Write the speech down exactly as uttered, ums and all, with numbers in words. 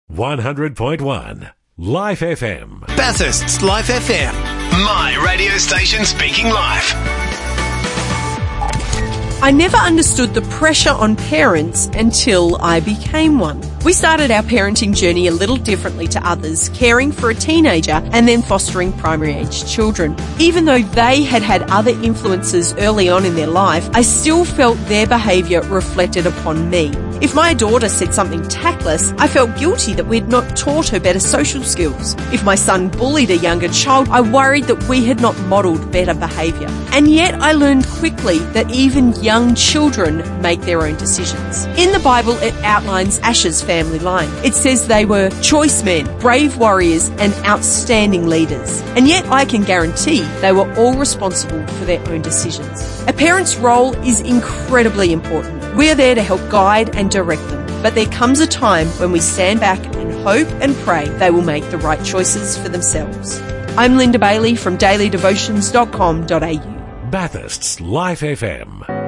one hundred point one Life F M. Bathurst's Life F M. My radio station speaking life. I never understood the pressure on parents until I became one. We started our parenting journey a little differently to others, caring for a teenager and then fostering primary-age children. Even though they had had other influences early on in their life, I still felt their behaviour reflected upon me. If my daughter said something tactless, I felt guilty that we'd not taught her better social skills. If my son bullied a younger child, I worried that we had not modelled better behaviour. And yet I learned quickly that even young children make their own decisions. In the Bible, it outlines Asher's family line. It says they were choice men, brave warriors, and outstanding leaders. And yet I can guarantee they were all responsible for their own decisions. A parent's role is incredibly important. We are there to help guide and direct them. But there comes a time when we stand back and hope and pray they will make the right choices for themselves. I'm Linda Bailey from daily devotions dot com dot a u. Bathurst's Life F M.